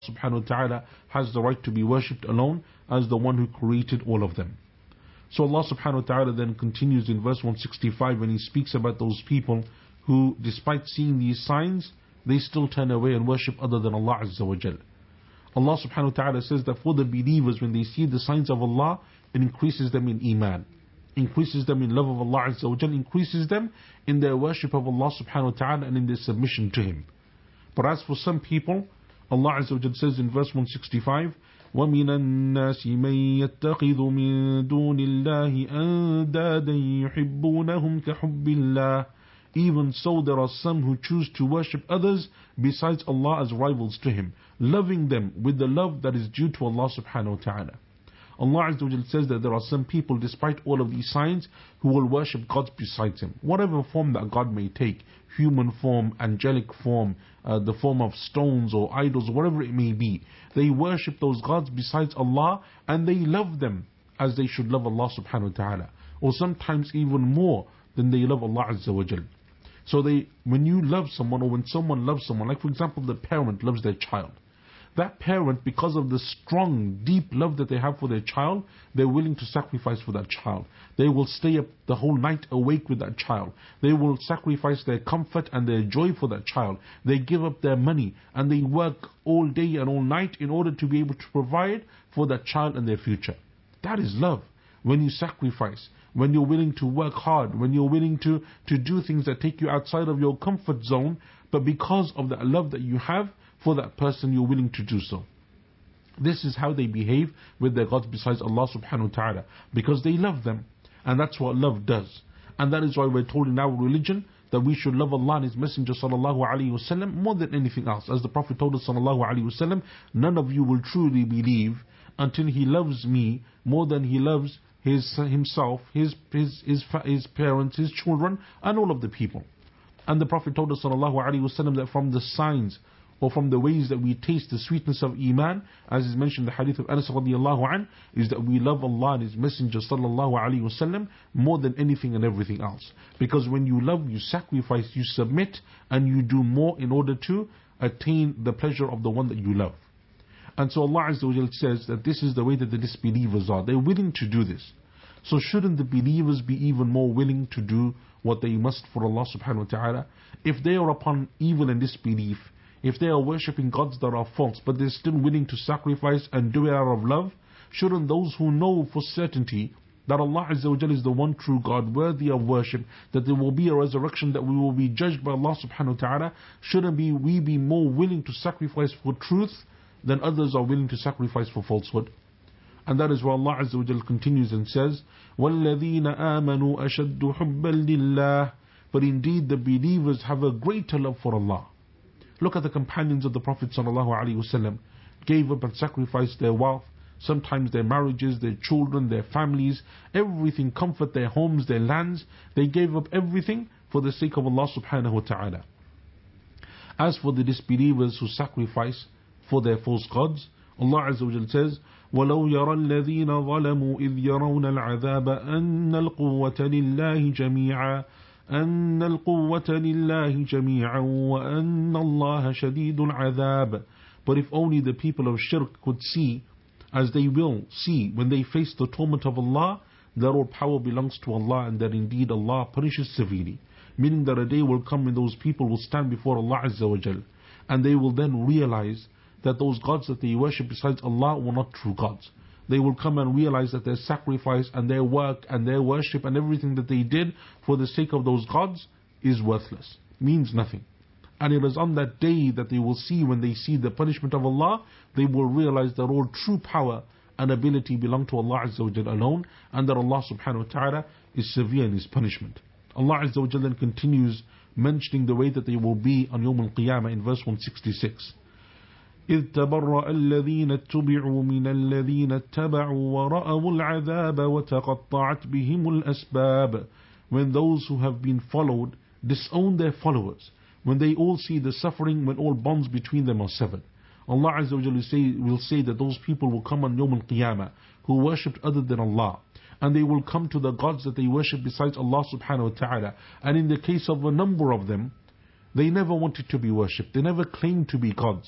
subhanahu wa ta'ala has the right to be worshipped alone as the one who created all of them. So Allah subhanahu wa ta'ala then continues in verse 165 when He speaks about those people who, despite seeing these signs, they still turn away and worship other than Allah Azza wa Jal. Allah subhanahu wa ta'ala says that for the believers, when they see the signs of Allah, it increases them in iman, increases them in love of Allah Azza wa Jal, increases them in their worship of Allah subhanahu wa ta'ala and in their submission to Him. But as for some people, Allah Azza wa Jal says in verse 165, وَمِنَ النَّاسِ مَن يَتَّخِذُ مِن دُونِ اللَّهِ أَندَادًا يُحِبُّونَهُمْ كَحُبِّ اللَّهِ. Even so, there are some who choose to worship others besides Allah as rivals to Him, loving them with the love that is due to Allah subhanahu wa ta'ala. Allah Azza wa Jal says that there are some people, despite all of these signs, who will worship gods besides Him. Whatever form that God may take, human form, angelic form, the form of stones or idols, whatever it may be, they worship those gods besides Allah and they love them as they should love Allah subhanahu wa ta'ala, or sometimes even more than they love Allah Azza wa Jal. So when you love someone, or when someone loves someone, like for example the parent loves their child, that parent, because of the strong, deep love that they have for their child, they're willing to sacrifice for that child. They will stay up the whole night awake with that child. They will sacrifice their comfort and their joy for that child. They give up their money and they work all day and all night in order to be able to provide for that child and their future. That is love. When you sacrifice, when you're willing to work hard, when you're willing to do things that take you outside of your comfort zone, but because of the love that you have for that person, you're willing to do so. This is how they behave with their gods besides Allah subhanahu wa ta'ala, because they love them, and that's what love does. And that is why we're told in our religion that we should love Allah and His Messenger sallallahu alaihi wasallam more than anything else. As the Prophet told us sallallahu alaihi wasallam, none of you will truly believe until he loves me more than he loves himself, his parents, his children, and all of the people. And the Prophet told us sallallahu alaihi wasallam that from the signs or from the ways that we taste the sweetness of Iman, as is mentioned in the hadith of Anas radiallahu anh, is that we love Allah and His Messenger sallallahu alaihi wasallam more than anything and everything else. Because when you love, you sacrifice, you submit, and you do more in order to attain the pleasure of the one that you love. And so Allah Azza wa Jal says that this is the way that the disbelievers are. They're willing to do this. So shouldn't the believers be even more willing to do what they must for Allah subhanahu wa ta'ala? If they are upon evil and disbelief, if they are worshipping gods that are false, but they're still willing to sacrifice and do it out of love, shouldn't those who know for certainty that Allah Azza wa Jal is the one true God, worthy of worship, that there will be a resurrection, that we will be judged by Allah subhanahu wa ta'ala, shouldn't we be more willing to sacrifice for truth than others are willing to sacrifice for falsehood? And that is why Allah Azza wa Jal continues and says, وَالَّذِينَ آمَنُوا أَشَدُّ حُبًّا لِلَّهِ. But indeed the believers have a greater love for Allah. Look at the companions of the Prophet ﷺ, gave up and sacrificed their wealth, sometimes their marriages, their children, their families, everything, comfort, their homes, their lands. They gave up everything for the sake of Allah subhanahu wa ta'ala. As for the disbelievers who sacrifice for their false gods, Allah Azza wa Jal says, وَلَوْ يَرَى الَّذِينَ ظَلَمُوا إِذْ يَرَوْنَ الْعَذَابَ أَنَّ الْقُوَّةَ لِلَّهِ جَمِيعًا وَأَنَّ اللَّهَ شَدِيدُ الْعَذَابِ. But if only the people of shirk could see, as they will see when they face the torment of Allah, that all power belongs to Allah and that indeed Allah punishes severely. Meaning that a day will come when those people will stand before Allah Azza wa Jal, and they will then realize that those gods that they worship besides Allah were not true gods. They will come and realize that their sacrifice and their work and their worship and everything that they did for the sake of those gods is worthless, means nothing. And it is on that day that they will see, when they see the punishment of Allah, they will realize that all true power and ability belong to Allah Azza wa Jalla alone, and that Allah subhanahu wa ta'ala is severe in His punishment. Allah Azza wa Jalla then continues mentioning the way that they will be on Yawm al-Qiyamah in verse 166. إِذْ تَبَرَّأَ الَّذِينَ اتُّبِعُوا مِنَ الَّذِينَ اتَّبَعُوا وَرَأَوُا الْعَذَابَ وَتَقَطَّعَتْ بِهِمُ الْأَسْبَابِ. When those who have been followed disown their followers, when they all see the suffering, when all bonds between them are severed. Allah Azza wa Jalla will say that those people will come on Yawm al-Qiyamah who worshipped other than Allah, and they will come to the gods that they worship besides Allah subhanahu wa ta'ala. And in the case of a number of them, they never wanted to be worshipped. They never claimed to be gods.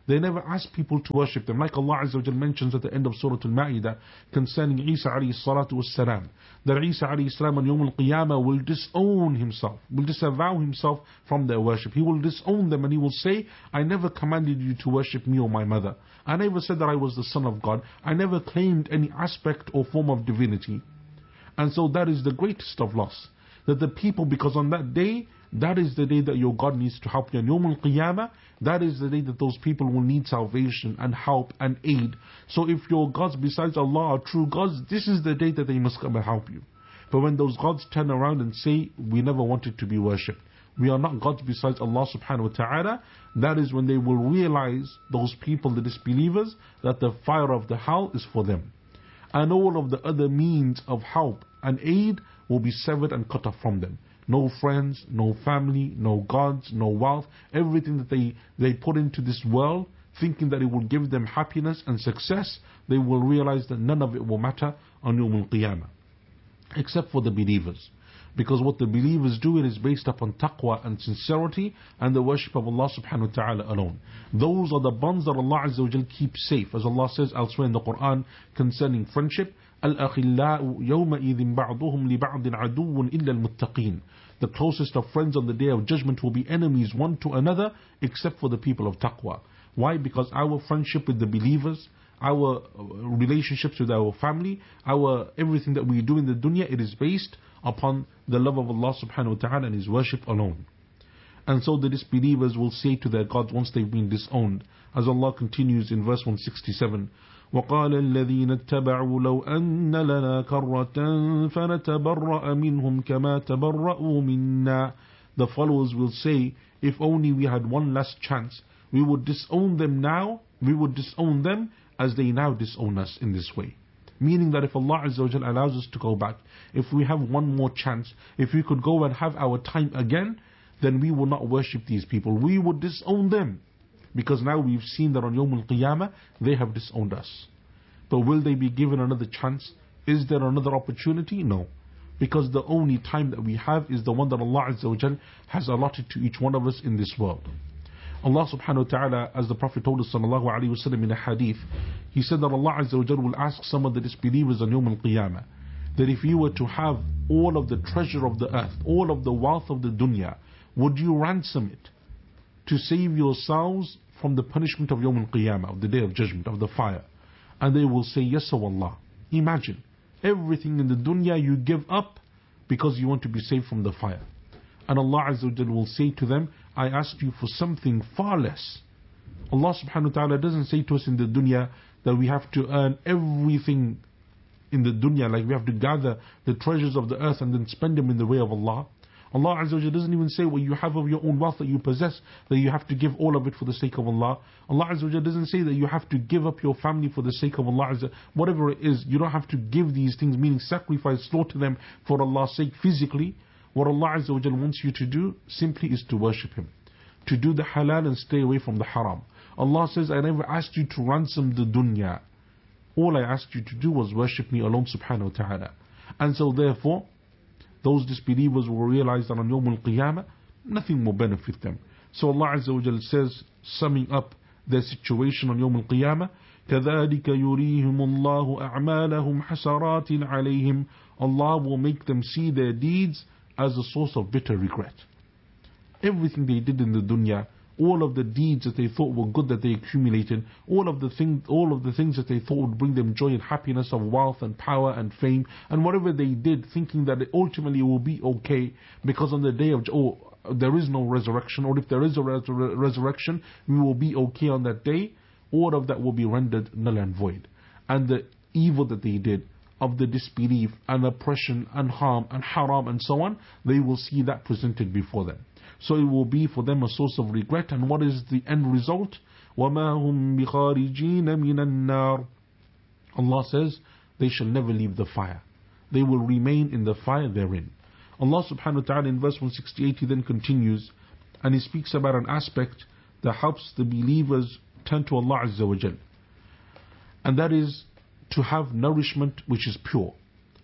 They never asked people to worship them. Like Allah Azza wa Jal mentions at the end of Surah Al-Ma'idah concerning Isa alayhi salatu was salam, that Isa alayhi salam on Yawm al-Qiyamah will disown himself, will disavow himself from their worship. He will disown them and he will say, I never commanded you to worship me or my mother. I never said that I was the son of God. I never claimed any aspect or form of divinity. And so that is the greatest of loss. That the people, because on that day, that is the day that your God needs to help you. On Yawm al-Qiyamah, that is the day that those people will need salvation and help and aid. So if your gods besides Allah are true gods, this is the day that they must come and help you. But when those gods turn around and say, we never wanted to be worshipped, we are not gods besides Allah subhanahu wa ta'ala, that is when they will realize, those people, the disbelievers, that the fire of the hell is for them. And all of the other means of help and aid will be severed and cut off from them. No friends, no family, no gods, no wealth. Everything that they put into this world, thinking that it will give them happiness and success, they will realize that none of it will matter on Yawm al-Qiyamah. Except for the believers. Because what the believers do, it is based upon taqwa and sincerity and the worship of Allah subhanahu wa ta'ala alone. Those are the bonds that Allah Azza wa Jal keeps safe. As Allah says elsewhere in the Quran concerning friendship, الْأَخِلَّاءُ يَوْمَئِذٍ بَعْضُهُمْ لِبَعْضٍ عَدُوٌّ إِلَّا الْمُتَّقِينَ. The closest of friends on the day of judgment will be enemies one to another except for the people of taqwa. Why? Because our friendship with the believers, our relationships with our family, our everything that we do in the dunya, it is based upon the love of Allah subhanahu wa ta'ala and His worship alone. And so the disbelievers will say to their gods once they've been disowned, as Allah continues in verse 167, وَقَالَ الَّذِينَ اتَّبَعُوا لَوْ أَنَّ لَنَا كَرَّةً فَنَتَبَرَّأَ مِنْهُمْ كَمَا تَبَرَّأُوا مِنَّا. The followers will say, if only we had one last chance, we would disown them now, we would disown them as they now disown us in this way. Meaning that if Allah Azza wa Jal allows us to go back, if we have one more chance, if we could go and have our time again, then we will not worship these people. We would disown them. Because now we've seen that on Yawm al-Qiyamah, they have disowned us. But will they be given another chance? Is there another opportunity? No. Because the only time that we have is the one that Allah Azza wa Jal has allotted to each one of us in this world. Allah subhanahu wa ta'ala, as the Prophet told us sallallahu alayhi wa sallam in a hadith, he said that Allah Azza wa Jal will ask some of the disbelievers on Yawm al-Qiyamah, that if you were to have all of the treasure of the earth, all of the wealth of the dunya, would you ransom it to save yourselves from the punishment of Yawm al-Qiyamah, of the day of judgment, of the fire? And they will say, yes, O Allah. Imagine, everything in the dunya you give up because you want to be saved from the fire. And Allah Azza wa Jal will say to them, I asked you for something far less. Allah subhanahu wa ta'ala doesn't say to us in the dunya that we have to earn everything in the dunya, like we have to gather the treasures of the earth and then spend them in the way of Allah. Allah Azza wa Jal doesn't even say what you have of your own wealth that you possess, that you have to give all of it for the sake of Allah. Allah Azza wa Jal doesn't say that you have to give up your family for the sake of Allah Azza. Whatever it is, you don't have to give these things, meaning sacrifice, slaughter them for Allah's sake physically. What Allah Azza wa Jal wants you to do simply is to worship Him, to do the halal and stay away from the haram. Allah says, I never asked you to ransom the dunya. All I asked you to do was worship me alone subhanahu wa ta'ala. And so therefore, those disbelievers will realize that on Yawm al-Qiyamah, nothing will benefit them. So Allah Azza wa Jal says, summing up their situation on Yawm al-Qiyamah, كَذَلِكَ يُرِيهِمُ اللَّهُ أَعْمَالَهُمْ حَسَرَاتٍ عَلَيْهِمْ. Allah will make them see their deeds as a source of bitter regret. Everything they did in the dunya, all of the deeds that they thought were good that they accumulated, all of the things that they thought would bring them joy and happiness of wealth and power and fame, and whatever they did, thinking that it ultimately will be okay, because on the day of there is no resurrection, or if there is a resurrection, we will be okay on that day. All of that will be rendered null and void. And the evil that they did of the disbelief and oppression and harm and haram and so on, they will see that presented before them. So it will be for them a source of regret. And what is the end result? وَمَا هُمْ بِخَارِجِينَ مِنَ النَّارِ. Allah says, they shall never leave the fire. They will remain in the fire therein. Allah subhanahu wa ta'ala in verse 168 he then continues, and He speaks about an aspect that helps the believers turn to Allah Azza wa Jal. And that is to have nourishment which is pure.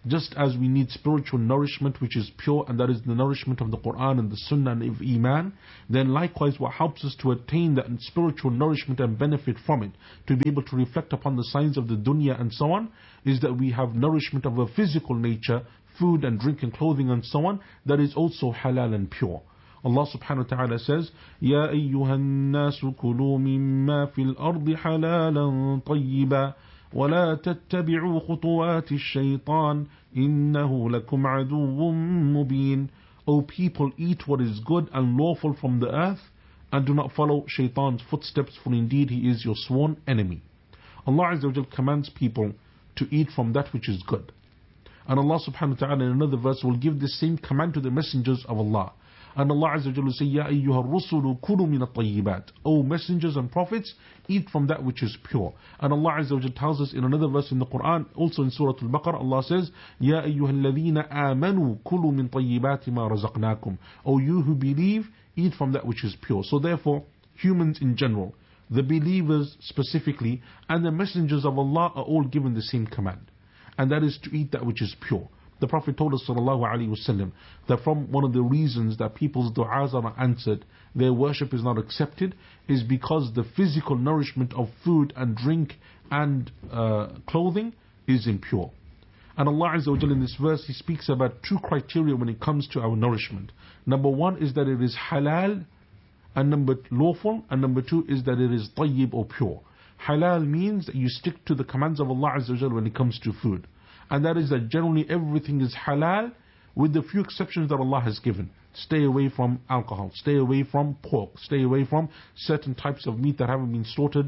just as we need spiritual nourishment which is pure, and that is the nourishment of the Quran and the Sunnah and of Iman, then likewise what helps us to attain that spiritual nourishment and benefit from it, to be able to reflect upon the signs of the dunya and so on, is that we have nourishment of a physical nature, food and drink and clothing and so on, that is also halal and pure. Allah subhanahu wa ta'ala says, يَا أَيُّهَا النَّاسُ كُلُوا مِمَّا فِي الْأَرْضِ حَلَالًا طَيِّبًا وَلَا تَتَّبِعُوا خُطُوَاتِ الشَّيْطَانِ إِنَّهُ لَكُمْ عَدُوٌّ مُبِينٌ. O people, eat what is good and lawful from the earth, and do not follow shaitan's footsteps, for indeed he is your sworn enemy. Allah Azza wa Jal commands people to eat from that which is good. And Allah subhanahu wa ta'ala in another verse will give the same command to the messengers of Allah. And Allah Azza wa Jalla will say, Ya ayyuha rusulu kulu min at-tayyibat. O messengers and prophets, eat from that which is pure. And Allah Azza wa Jalla tells us in another verse in the Quran, also in Surah Al-Baqarah, Allah says, Ya ayyuha alladhina amanu kulu min tayyibati ma razaqnakum. O you who believe, eat from that which is pure. So therefore, humans in general, the believers specifically, and the messengers of Allah are all given the same command. And that is to eat that which is pure. The Prophet told us ﷺ that from one of the reasons that people's du'as are not answered, their worship is not accepted, is because the physical nourishment of food and drink and clothing is impure. And Allah Azza wa Jalla in this verse, He speaks about two criteria when it comes to our nourishment. Number one is that it is halal, and lawful, and number two is that it is tayyib or pure. Halal means that you stick to the commands of Allah Azza wa Jalla when it comes to food. And that is that generally everything is halal, with the few exceptions that Allah has given. Stay away from alcohol, stay away from pork, stay away from certain types of meat that haven't been slaughtered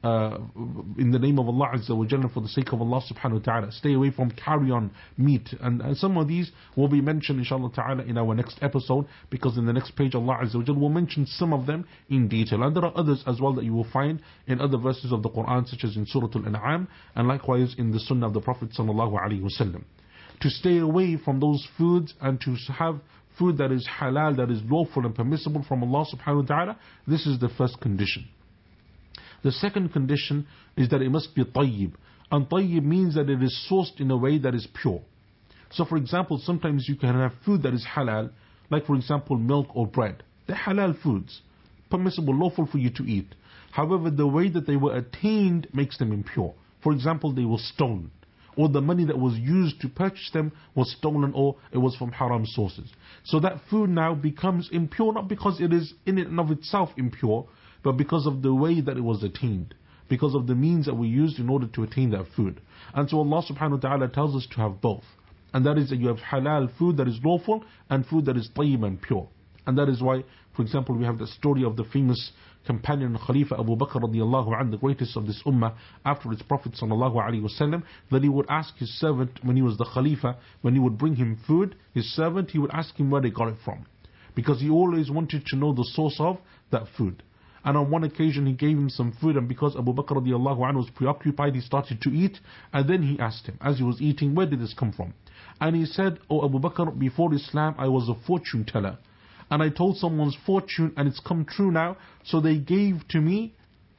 in the name of Allah Azza wa Jalla, for the sake of Allah subhanahu wa ta'ala. Stay away from carrion meat, and some of these will be mentioned inshallah ta'ala in our next episode, because in the next page Allah Azza wa Jalla will mention some of them in detail, and there are others as well that you will find in other verses of the Quran, such as in Surah Al-An'am, and likewise in the Sunnah of the Prophet sallallahu alaihi wasallam. To stay away from those foods and to have food that is halal, that is lawful and permissible from Allah subhanahu wa ta'ala, this is the first condition. The second condition is that it must be tayyib. And tayyib means that it is sourced in a way that is pure. So for example, sometimes you can have food that is halal, like for example milk or bread. They're halal foods, permissible, lawful for you to eat. However, the way that they were attained makes them impure. For example, they were stolen, or the money that was used to purchase them was stolen, or it was from haram sources. So that food now becomes impure, not because it is in and of itself impure, but because of the way that it was attained, because of the means that we used in order to attain that food. And so Allah subhanahu wa ta'ala tells us to have both. And that is that you have halal food that is lawful, and food that is tayyib and pure. And that is why, for example, we have the story of the famous companion Khalifa Abu Bakr radiallahu anhu, the greatest of this ummah, after its Prophet sallallahu alaihi wasallam, that he would ask his servant, when he was the Khalifa, when he would bring him food, his servant, he would ask him where they got it from, because he always wanted to know the source of that food. And on one occasion he gave him some food, and because Abu Bakr radiallahu anhu was preoccupied, he started to eat, and then he asked him, as he was eating, where did this come from? And he said, Oh Abu Bakr, before Islam I was a fortune teller, and I told someone's fortune and it's come true now, so they gave to me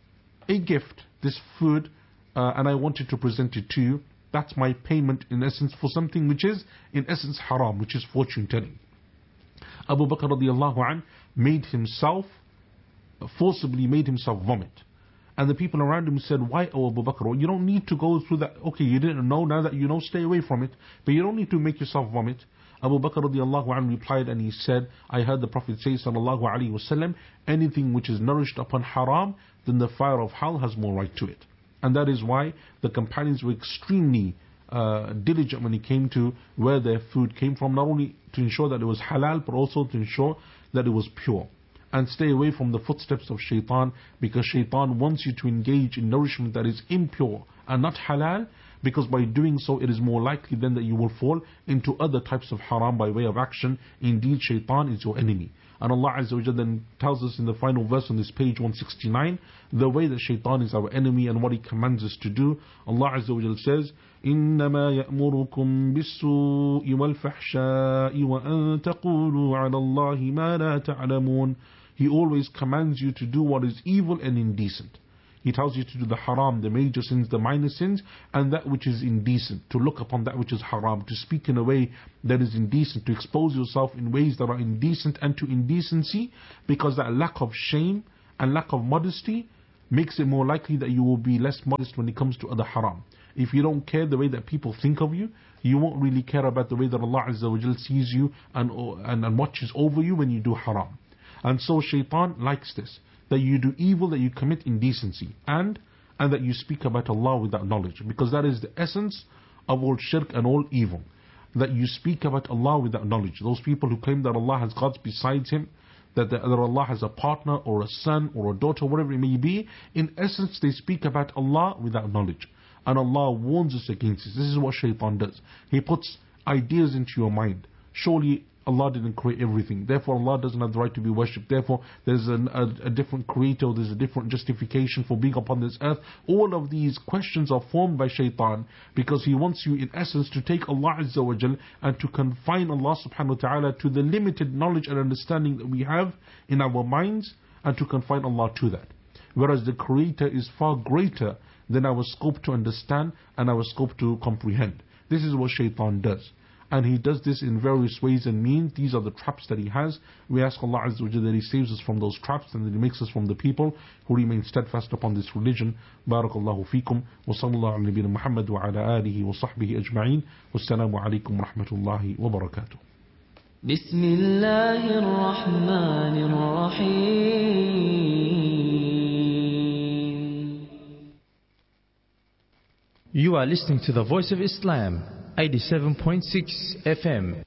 a gift, this food, and I wanted to present it to you. That's my payment in essence for something which is in essence haram, which is fortune telling. Abu Bakr radiallahu anhu forcibly made himself vomit. And the people around him said, why, oh Abu Bakr, you don't need to go through that. Okay, you didn't know, now that you know, stay away from it, but you don't need to make yourself vomit. Abu Bakr radiallahu anhu replied, and he said, I heard the Prophet say sallallahu alaihi wasallam, anything which is nourished upon haram, then the fire of hell has more right to it. And that is why the companions were extremely diligent when it came to where their food came from, not only to ensure that it was halal, but also to ensure that it was pure. And stay away from the footsteps of shaitan, because shaitan wants you to engage in nourishment that is impure and not halal, because by doing so it is more likely then that you will fall into other types of haram by way of action. Indeed, shaitan is your enemy. And Allah Azza wa Jalla then tells us in the final verse on this page 169, the way that shaitan is our enemy and what he commands us to do. Allah Azza wa Jalla says, إِنَّمَا يَأْمُرُكُمْ بِالسُّوءِ وَالْفَحْشَاءِ وَأَن تَقُولُوا عَلَى اللَّهِ مَا لَا تَعْلَمُونَ. He always commands you to do what is evil and indecent. He tells you to do the haram, the major sins, the minor sins, and that which is indecent, to look upon that which is haram, to speak in a way that is indecent, to expose yourself in ways that are indecent and to indecency, because that lack of shame and lack of modesty makes it more likely that you will be less modest when it comes to other haram. If you don't care the way that people think of you, you won't really care about the way that Allah Azza wa Jal sees you and watches over you when you do haram. And so shaitan likes this, that you do evil, that you commit indecency, and that you speak about Allah without knowledge, because that is the essence of all shirk and all evil, that you speak about Allah without knowledge. Those people who claim that Allah has gods besides Him, that Allah has a partner or a son or a daughter, whatever it may be, in essence they speak about Allah without knowledge. And Allah warns us against this. This is what shaitan does. He puts ideas into your mind. Surely Allah didn't create everything. Therefore Allah doesn't have the right to be worshipped. Therefore there's a different creator, there's a different justification for being upon this earth. All of these questions are formed by shaitan, because he wants you in essence to take Allah Azza wa Jal and to confine Allah subhanahu wa ta'ala to the limited knowledge and understanding that we have in our minds, and to confine Allah to that. Whereas the creator is far greater than our scope to understand and our scope to comprehend. This is what shaitan does. And he does this in various ways and means. These are the traps that he has. We ask Allah Azza wa Jalla that He saves us from those traps and that He makes us from the people who remain steadfast upon this religion. Barakallahu feekum. Wa sallallahu ala nabiyyina Muhammad wa ala alihi wa sahbihi ajma'in. Wassalamu alaikum wa rahmatullahi wa barakatuh. بسم الله الرحمن الرحيم. You are listening to the Voice of Islam, 87.6 FM.